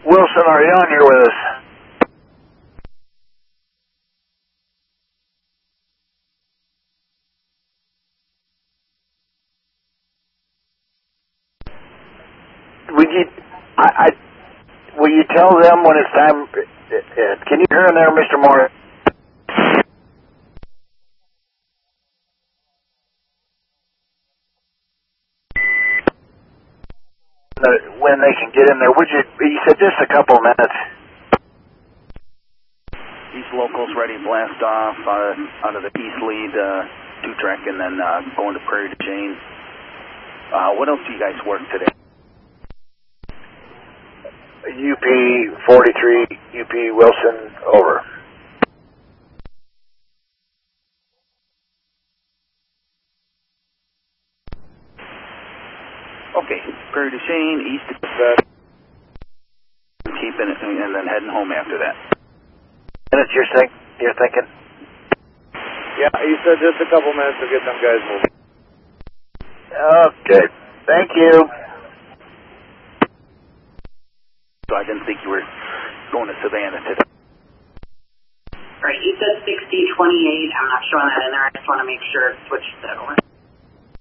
Wilson, are you on here with us? Will you tell them when it's time? Can you hear in there, Mr. Moore? When they can get in there, would you said just a couple of minutes. East locals ready, blast off out of the east lead, 2-track, and then going to Prairie du Chien. What else do you guys work today? UP 43, UP Wilson, over. Okay, Prairie du Chien, east of keeping it, and then heading home after that. Minutes you're thinking? Yeah, he said just a couple minutes to get them guys moving. Okay, thank you. So I didn't think you were going to Savannah today. Right, you said 6028. I'm not showing that in there. I just want to make sure it's switched that over.